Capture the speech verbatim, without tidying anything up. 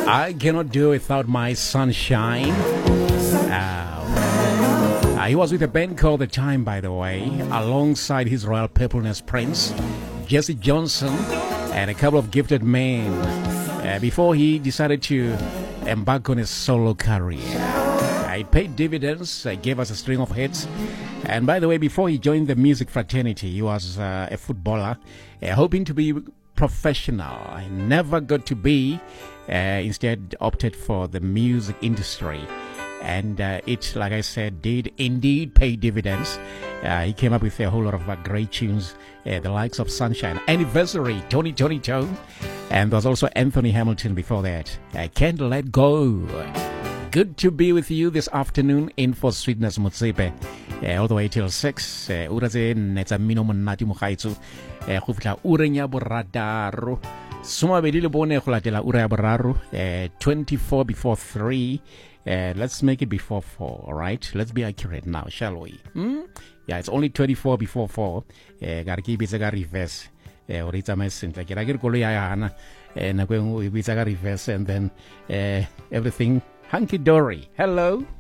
I cannot do without my sunshine. Uh, he was with a band called The Time, by the way, alongside his Royal Purpleness Prince, Jesse Johnson, and a couple of gifted men uh, before he decided to embark on his solo career. He paid dividends, uh, gave us a string of hits. And by the way, before he joined the music fraternity, he was uh, a footballer, uh, hoping to be professional. He never got to be, uh, instead opted for the music industry. And uh, it, like I said, did indeed pay dividends. Uh, he came up with a whole lot of uh, great tunes, uh, the likes of Sunshine, Anniversary, Tony Tony Tone, and there was also Anthony Hamilton before that. I Can't Let Go. Good to be with you this afternoon in For Sweetness Motsepe, uh, all the way till six. Ura tse netsa mmino monate mo gaetso go fitla ureng ya borataro somabedi le bone go latela ura ya boraro, twenty-four before three. Uh, let's make it before four, all right? Let's be accurate now, shall we? Hmm? Yeah, it's only twenty-four before four. Uh, gotta keep it a reverse. Uh, it's a message. Like, I get to and I'm going to reverse, and then uh, everything hunky dory. Hello?